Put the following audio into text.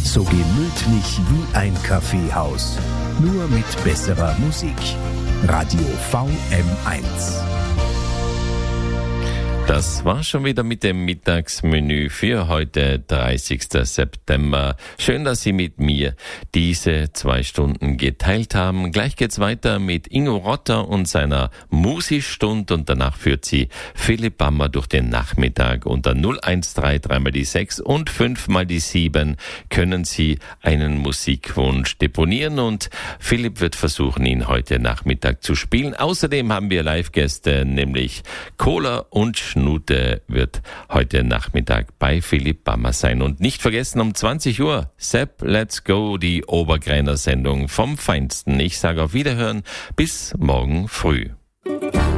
So gemütlich wie ein Kaffeehaus. Nur mit besserer Musik. Radio VM1. Das war schon wieder mit dem Mittagsmenü für heute, 30. September. Schön, dass Sie mit mir diese 2 Stunden geteilt haben. Gleich geht's weiter mit Ingo Rotter und seiner Musikstunde und danach führt sie Philipp Bammer durch den Nachmittag. Unter 0133 mal die 6 und 5 mal die 7 können Sie einen Musikwunsch deponieren und Philipp wird versuchen, ihn heute Nachmittag zu spielen. Außerdem haben wir Live-Gäste, nämlich Cola und Schnute wird heute Nachmittag bei Philipp Bammer sein. Und nicht vergessen, um 20 Uhr, Sepp, Let's Go, die Obergräner Sendung vom Feinsten. Ich sage auf Wiederhören, bis morgen früh.